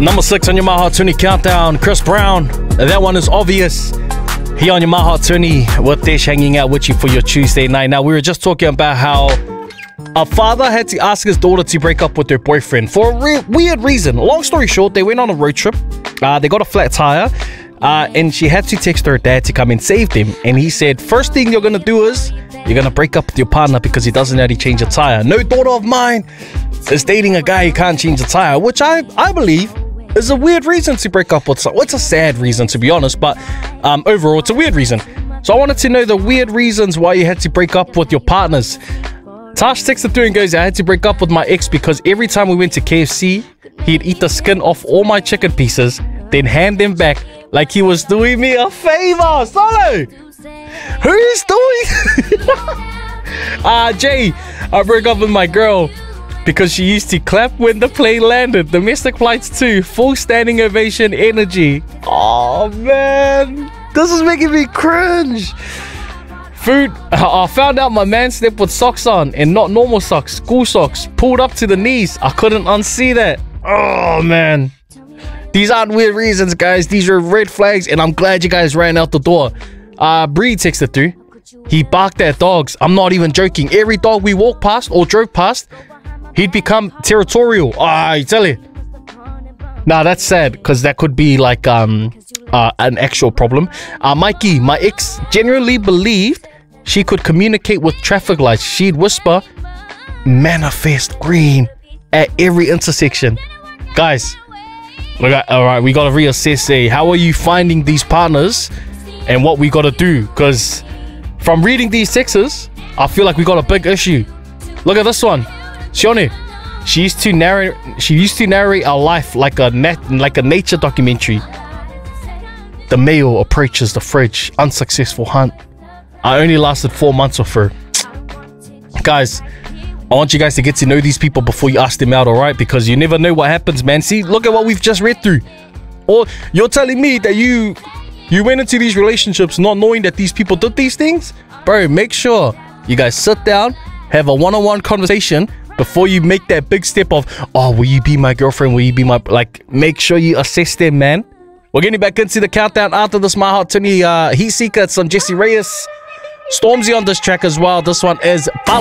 Number 6 on your My Hot 20 countdown, Chris Brown. That one is obvious. Here on your My Hot 20 with Desh hanging out with you for your Tuesday night. Now, we were just talking about how a father had to ask his daughter to break up with her boyfriend for a weird reason. Long story short, they went on a road trip. They got a flat tire. And she had to text her dad to come and save them. And he said, first thing you're going to do is you're going to break up with your partner because he doesn't know how to change a tire. No daughter of mine is dating a guy who can't change a tire, which I believe is a weird reason to break up with someone. Well, it's a sad reason, to be honest, but overall, it's a weird reason. So I wanted to know the weird reasons why you had to break up with your partners. Tash texted through and goes, I had to break up with my ex because every time we went to KFC, he'd eat the skin off all my chicken pieces, then hand them back like he was doing me a favor. Solo! Who is doing? Jay, I broke up with my girl because she used to clap when the plane landed. Domestic flights too. Full standing ovation energy. Oh, man. This is making me cringe. Food. I found out my man slept with socks on and not normal socks. School socks. Pulled up to the knees. I couldn't unsee that. Oh, man. These aren't weird reasons, guys. These are red flags, and I'm glad you guys ran out the door. Bree texted through. He barked at dogs. I'm not even joking. Every dog we walked past or drove past, he'd become territorial. I tell you. Nah, that's sad, because that could be like an actual problem. Mikey, my ex genuinely believed she could communicate with traffic lights. She'd whisper, manifest green at every intersection. Guys, all right, we got to reassess. How are you finding these partners and what we got to do? Because from reading these texts, I feel like we got a big issue. Look at this one. Shione, she used to narrate our life like a nature documentary. The male approaches the fridge. Unsuccessful hunt. I only lasted 4 months with her. Guys, I want you guys to get to know these people before you ask them out, all right? Because you never know what happens, man. See, look at what we've just read through. Or you're telling me that you went into these relationships not knowing that these people did these things? Bro, make sure you guys sit down, have a one-on-one conversation before you make that big step of, oh, will you be my girlfriend? Will you be my... Like, make sure you assess them, man. We're getting back into the countdown after this My Hot 20 Heat Seeker. It's on Jesse Reyes. Stormzy on this track as well. This one is...